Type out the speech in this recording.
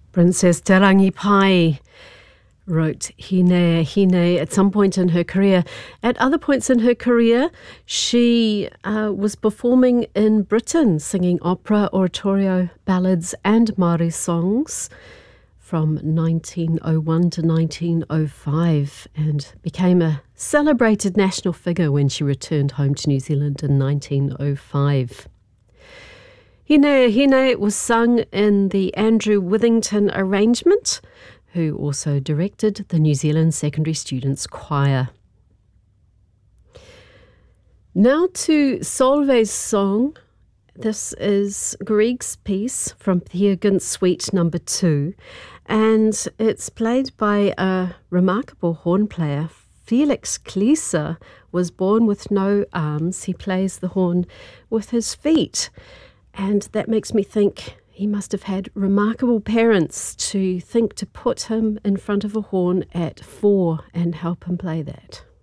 Princess Te Rangi Pai wrote Hine Hine at some point in her career. At other points in her career, she was performing in Britain, singing opera, oratorio, ballads and Māori songs from 1901 to 1905, and became a celebrated national figure when she returned home to New Zealand in 1905. Hine Hine was sung in the Andrew Withington arrangement, who also directed the New Zealand Secondary Students Choir. Now to Solveig's song. This is Grieg's piece from Peer Gynt Suite No. 2, and it's played by a remarkable horn player. Felix Klieser was born with no arms. He plays the horn with his feet, and that makes me think he must have had remarkable parents to think to put him in front of a horn at 4 and help him play that.